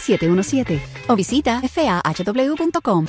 717 o visita fahw.com.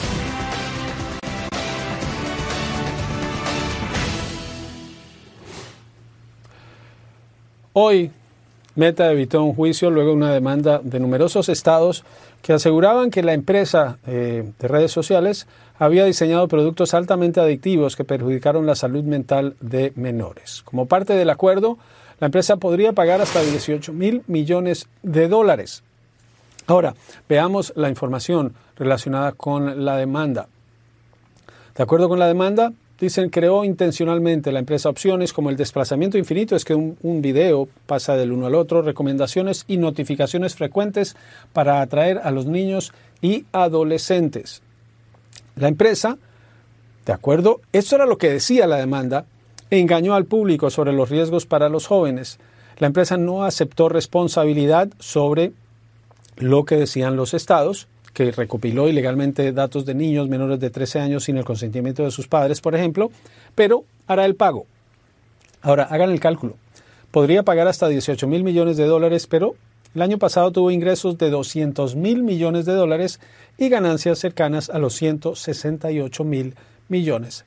Hoy, Meta evitó un juicio luego de una demanda de numerosos estados que aseguraban que la empresa de redes sociales había diseñado productos altamente adictivos que perjudicaron la salud mental de menores. Como parte del acuerdo, la empresa podría pagar hasta $18,000 millones. Ahora, veamos la información relacionada con la demanda. De acuerdo con la demanda, dicen, creó intencionalmente la empresa opciones como el desplazamiento infinito, es que un video pasa del uno al otro, recomendaciones y notificaciones frecuentes para atraer a los niños y adolescentes. La empresa, de acuerdo, eso era lo que decía la demanda, engañó al público sobre los riesgos para los jóvenes. La empresa no aceptó responsabilidad sobre lo que decían los estados, que recopiló ilegalmente datos de niños menores de 13 años sin el consentimiento de sus padres, por ejemplo, pero hará el pago. Ahora, hagan el cálculo. Podría pagar hasta $18,000 millones, pero el año pasado tuvo ingresos de $200,000 millones y ganancias cercanas a los $168,000 millones.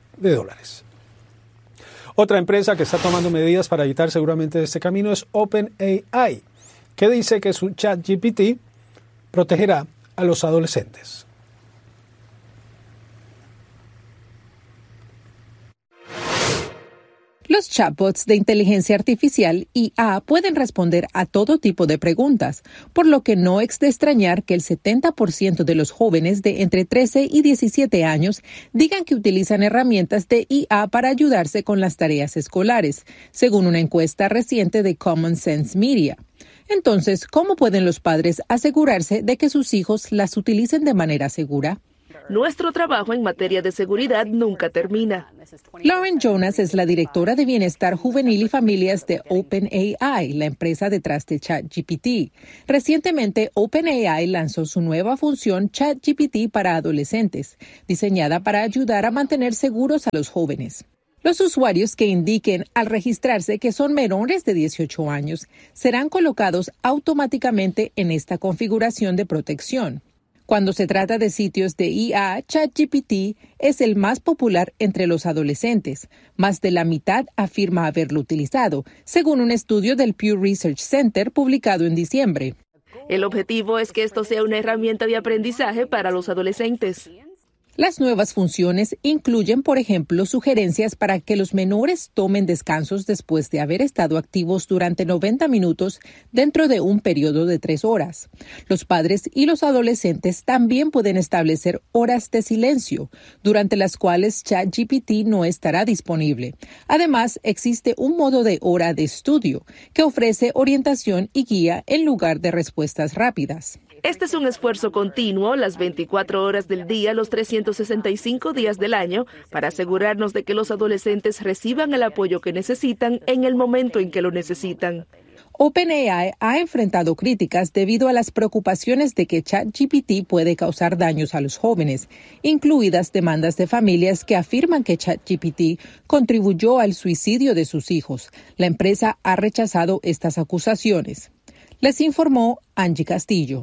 Otra empresa que está tomando medidas para evitar seguramente este camino es OpenAI, que dice que su ChatGPT protegerá a los adolescentes. Los chatbots de inteligencia artificial IA pueden responder a todo tipo de preguntas, por lo que no es de extrañar que el 70% de los jóvenes de entre 13 y 17 años digan que utilizan herramientas de IA para ayudarse con las tareas escolares, según una encuesta reciente de Common Sense Media. Entonces, ¿cómo pueden los padres asegurarse de que sus hijos las utilicen de manera segura? Nuestro trabajo en materia de seguridad nunca termina. Lauren Jonas es la directora de Bienestar Juvenil y Familias de OpenAI, la empresa detrás de ChatGPT. Recientemente, OpenAI lanzó su nueva función ChatGPT para adolescentes, diseñada para ayudar a mantener seguros a los jóvenes. Los usuarios que indiquen al registrarse que son menores de 18 años serán colocados automáticamente en esta configuración de protección. Cuando se trata de sitios de IA, ChatGPT es el más popular entre los adolescentes. Más de la mitad afirma haberlo utilizado, según un estudio del Pew Research Center publicado en diciembre. El objetivo es que esto sea una herramienta de aprendizaje para los adolescentes. Las nuevas funciones incluyen, por ejemplo, sugerencias para que los menores tomen descansos después de haber estado activos durante 90 minutos dentro de un periodo de 3 horas. Los padres y los adolescentes también pueden establecer horas de silencio, durante las cuales ChatGPT no estará disponible. Además, existe un modo de hora de estudio que ofrece orientación y guía en lugar de respuestas rápidas. Este es un esfuerzo continuo, las 24 horas del día, los 365 días del año, para asegurarnos de que los adolescentes reciban el apoyo que necesitan en el momento en que lo necesitan. OpenAI ha enfrentado críticas debido a las preocupaciones de que ChatGPT puede causar daños a los jóvenes, incluidas demandas de familias que afirman que ChatGPT contribuyó al suicidio de sus hijos. La empresa ha rechazado estas acusaciones. Les informó Angie Castillo.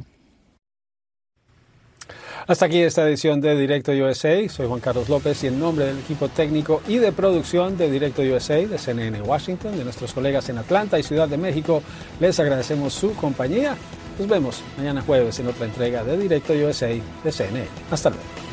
Hasta aquí esta edición de Directo USA. Soy Juan Carlos López y en nombre del equipo técnico y de producción de Directo USA, de CNN Washington, de nuestros colegas en Atlanta y Ciudad de México, les agradecemos su compañía. Nos vemos mañana jueves en otra entrega de Directo USA de CNN. Hasta luego.